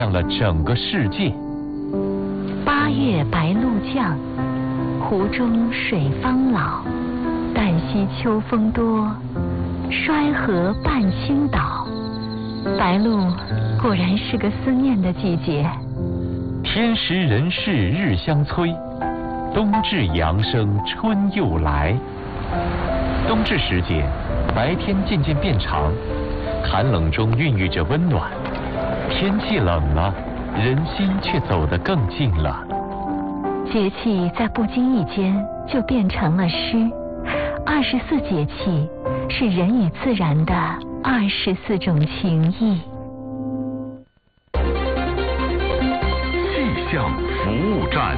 亮了整个世界。 八月白露降，湖中水方老。旦夕秋风多，衰河半倾倒。白露果然是个思念的季节。 天时人事日相催，冬至阳生春又来。冬至时节，白天渐渐变长，寒冷中孕育着温暖。天气冷了，人心却走得更近了。 节气在不经意间就变成了诗。24节气是人与自然的24种情谊。 气象服务站，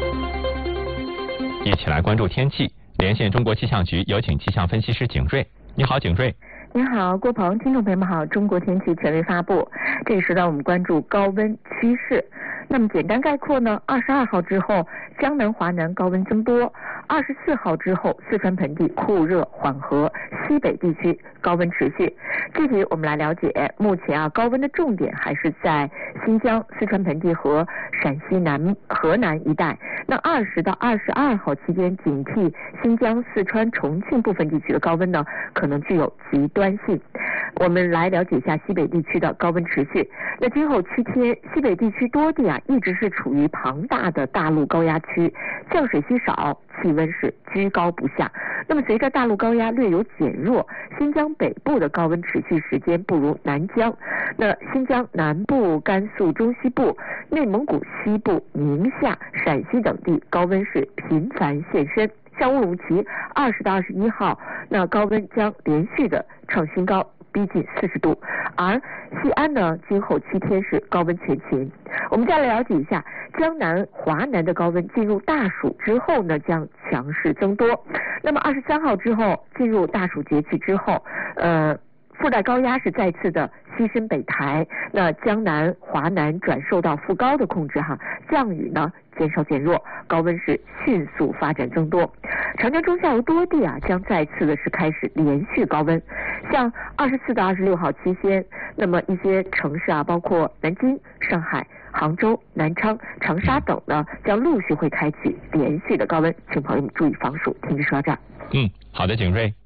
一起来关注天气。连线中国气象局，有请气象分析师景瑞。你好，景瑞。 您好，郭鹏，听众朋友们好。中国天气权威发布，这个时段我们关注高温趋势。那么简单概括呢，22号之后，江南、华南高温增多；24号之后，四川盆地酷热缓和，西北地区高温持续。具体我们来了解，目前高温的重点还是在新疆、四川盆地和陕西河南一带。那20到22号期间，警惕新疆、四川、重庆部分地区的高温呢，可能具有极端性。我们来了解一下西北地区的高温持续。那今后7天，西北地区多地一直是处于庞大的大陆高压区，降水稀少，气温是居高不下。那么随着大陆高压略有减弱，新疆北部的高温持续时间不如南疆。那新疆南部、甘肃中西部、内蒙古西部、宁夏、陕西等地高温是频繁现身。像乌鲁木齐20到21号，那高温将连续的创新高，逼近40度。而西安呢，今后7天是高温全勤。我们再来了解一下江南、华南的高温进入大暑之后呢，将强势增多。那么23号之后进入大暑节气之后，副带高压是再次的西伸北抬，那江南、华南转受到副高的控制降雨呢减少减弱，高温是迅速发展增多。长江中下游多地将再次的是开始连续高温，像24到26号期间，那么一些城市包括南京、上海、杭州、南昌、长沙等呢，将陆续会开启连续的高温，请朋友们注意防暑。听说到这儿。 好的，景瑞。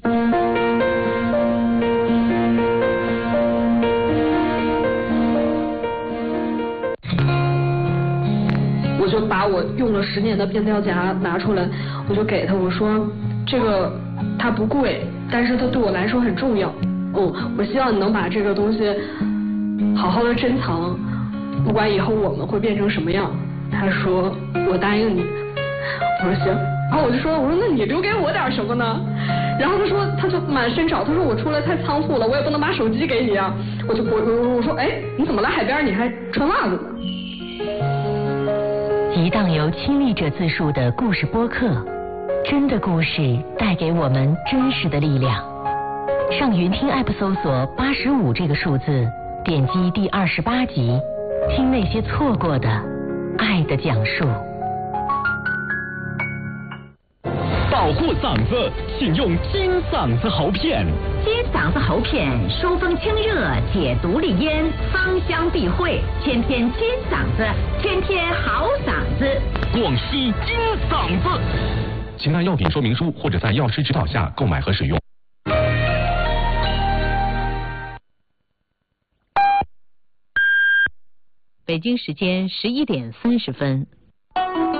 我就把我用了10年的变焦夹拿出来，我就给他，我说这个它不贵，但是它对我来说很重要。我希望你能把这个东西好好的珍藏，不管以后我们会变成什么样。他说我答应你。我说行，然后我说那你留给我点什么呢？然后他就满身找，他说我出来太仓促了，我也不能把手机给你啊。我说你怎么来海边你还穿袜子呢？ 一档由亲历者自述的故事播客，真的故事带给我们真实的力量。上云听 app 搜索85这个数字，点击第28集，听那些错过的爱的讲述。 保护嗓子，请用金嗓子喉片。 金嗓子喉片疏风清热，解毒利咽，芳香避秽，天天金嗓子，天天好嗓子。 广西金嗓子，请按药品说明书或者在药师指导下购买和使用。 北京时间11点30分。